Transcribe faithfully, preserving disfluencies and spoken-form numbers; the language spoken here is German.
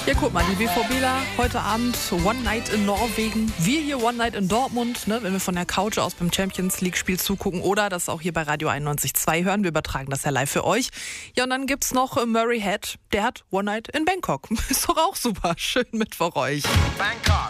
Ja, guck mal, die BVBler heute Abend One Night in Norwegen. Wir hier One Night in Dortmund, ne, wenn wir von der Couch aus beim Champions League-Spiel zugucken oder das auch hier bei Radio einundneunzig Komma zwei hören. Wir übertragen das ja live für euch. Ja, und dann gibt's noch Murray Head. Der hat One Night in Bangkok. Ist doch auch super. Schönen Mittwoch euch. Bangkok.